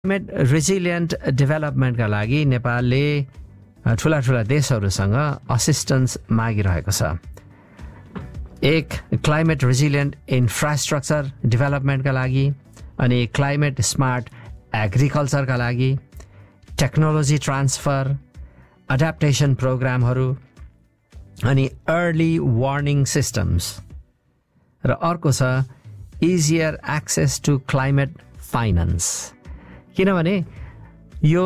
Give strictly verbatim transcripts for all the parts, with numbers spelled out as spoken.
Resilient डेभलपमेन्टका लागि नेपालले ठुला ठुला देशहरूसँग असिस्टेन्स मागिरहेको छ। एक क्लाइमेट रेजिलियन्ट इन्फ्रास्ट्रक्चर डेभलपमेन्टका लागि, अनि क्लाइमेट स्मार्ट एग्रिकल्चरका लागि, टेक्नोलोजी ट्रान्सफर, एडाप्टेसन प्रोग्रामहरू, अनि अर्ली वार्निङ सिस्टम्स। र अर्को छ easier access to climate finance, किनभने यो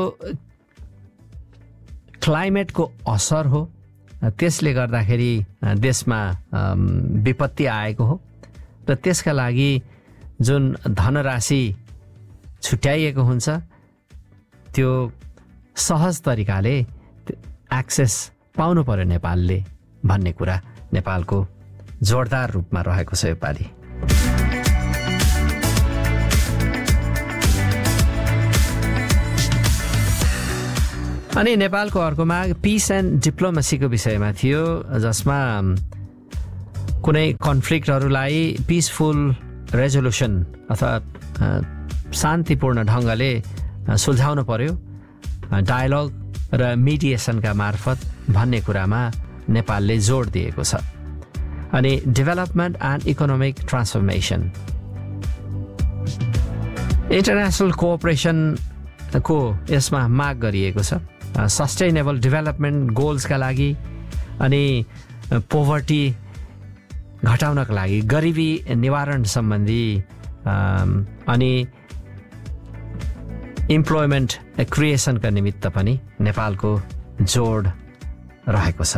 क्लाइमेटको असर हो, त्यसले गर्दाखेरि देशमा विपत्ति आएको हो र त्यसका लागि जुन धनराशि छुट्याइएको हुन्छ त्यो सहज तरिकाले एक्सेस पाउनु पर्यो नेपालले भन्ने कुरा नेपालको जोरदार रूपमा रहेको छ योपालि। अनि नेपालको अर्को माग पिस एन्ड डिप्लोमेसीको विषयमा थियो, जसमा कुनै कन्फ्लिक्टहरूलाई पिसफुल रेजोल्युसन अथवा शान्तिपूर्ण ढङ्गले सुल्झाउनु पर्यो डायलग र मिडिएसनका मार्फत भन्ने कुरामा नेपालले जोड दिएको छ। अनि development and economic transformation, international कोअपरेसनको यसमा माग गरिएको छ। सस्टेनेबल डेभलपमेन्ट गोल्सका लागि, अनि पोभर्टी घटाउनका लागि, गरिबी निवारण सम्बन्धी, अनि इम्प्लोइमेन्ट क्रिएसनका निमित्त पनि नेपालको जोड रहेको छ।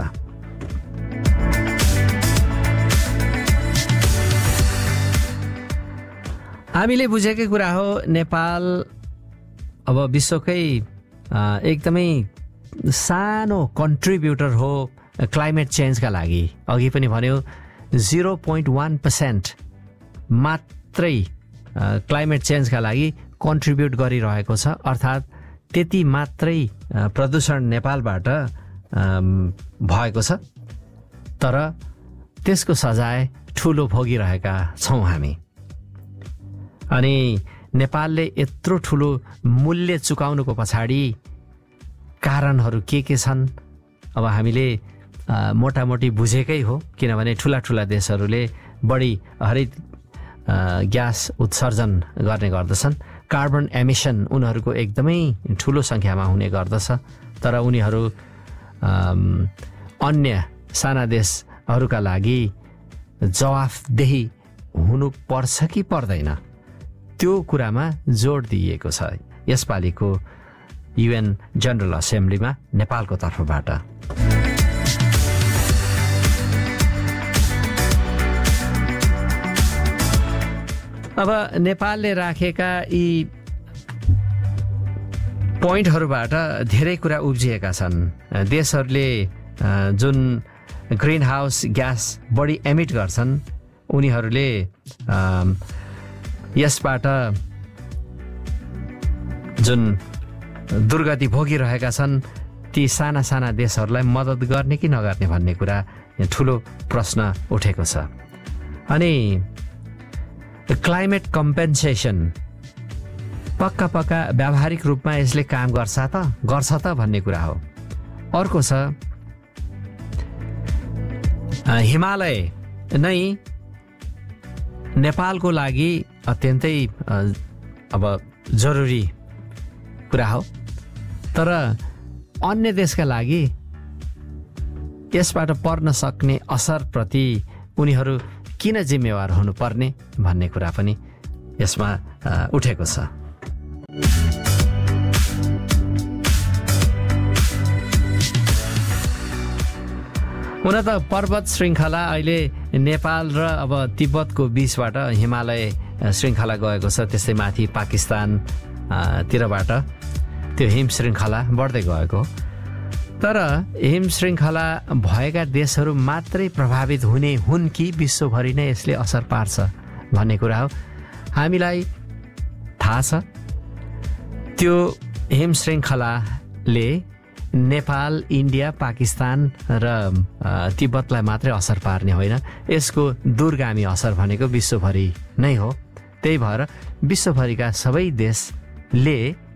हामीले बुझेकै कुरा हो, नेपाल अब विश्वकै एकदमै सानो कन्ट्रिब्युटर हो क्लाइमेट चेन्जका लागि। अघि पनि भन्यो जिरो पोइन्ट वान पर्सेन्ट मात्रै क्लाइमेट चेन्जका लागि कन्ट्रिब्युट गरिरहेको छ, अर्थात् त्यति मात्रै प्रदूषण नेपालबाट भएको छ, तर त्यसको सजाय ठुलो भोगिरहेका छौँ हामी। अनि नेपालले यत्रो ठुलो मूल्य चुकाउनुको पछाडि कारणहरू के के छन् अब हामीले मोटामोटी बुझेकै हो, किनभने ठुला ठुला देशहरूले बढी हरित ग्यास उत्सर्जन गर्ने गर्दछन्। कार्बन एमिसन उनीहरूको एकदमै ठुलो सङ्ख्यामा हुने गर्दछ, तर उनीहरू अन्य साना देशहरूका लागि जवाफदेही हुनुपर्छ कि पर्दैन, त्यो कुरामा जोड दिइएको छ यसपालिको युएन जनरल असेम्ब्लीमा नेपालको तर्फबाट। अब नेपालले राखेका यी पोइन्टहरूबाट धेरै कुरा उब्जिएका छन्। देशहरूले जुन ग्रिन हाउस ग्यास बढी एमिट गर्छन् उनीहरूले यसबाट जुन दुर्गति भोगिरहेका छन् ती साना साना देशहरूलाई मद्दत गर्ने कि नगर्ने भन्ने कुरा ठुलो प्रश्न उठेको छ। अनि क्लाइमेट कम्पेन्सेसन पक्का पक्का व्यावहारिक रूपमा यसले काम गर्छ त गर्छ त भन्ने कुरा हो। अर्को छ हिमालय नै नेपालको लागि अत्यन्तै अब जरुरी कुरा हो, तर अन्य देशका लागि यसबाट पर्न सक्ने असरप्रति उनीहरू किन जिम्मेवार हुनुपर्ने भन्ने कुरा पनि यसमा उठेको छ। हुन त पर्वत श्रृङ्खला अहिले नेपाल र अब तिब्बतको बीचबाट हिमालय श्रृङ्खला गएको छ, त्यस्तै माथि पाकिस्तान तिरबाट त्यो हिम श्रृङ्खला बढ्दै गएको, तर हिम श्रृङ्खला भएका देशहरू मात्रै प्रभावित हुने हुन् कि विश्वभरि नै यसले असर पार्छ भन्ने कुरा हो। हामीलाई थाहा छ त्यो हिम श्रृङ्खलाले नेपाल, इन्डिया, पाकिस्तान र तिब्बतलाई मात्रै असर पार्ने होइन, यसको दूरगामी असर भनेको विश्वभरि नै हो। त्यही भएर विश्वभरिका सबै देश ले